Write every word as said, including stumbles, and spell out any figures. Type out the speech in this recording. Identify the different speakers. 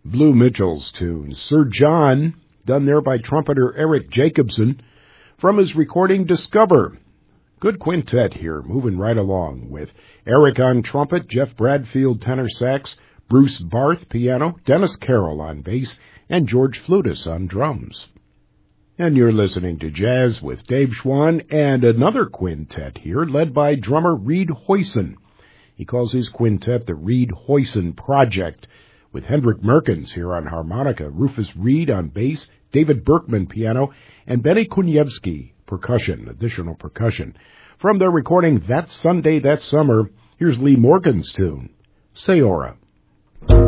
Speaker 1: Blue Mitchell's tune, Sir John, done there by trumpeter Eric Jacobson, from his recording Discover. Good quintet here, moving right along, with Eric on trumpet, Jeff Bradfield tenor sax, Bruce Barth piano, Dennis Carroll on bass, and George Flutis on drums. And you're listening to Jazz with Dave Schwann and another quintet here, led by drummer Reed Hoyson. He calls his quintet the Reed Hoyson Project, with Hendrik Merkens here on harmonica, Rufus Reed on bass, David Berkman piano, and Benny Kuniewski percussion, additional percussion. From their recording That Sunday, That Summer, here's Lee Morgan's tune, Sayora.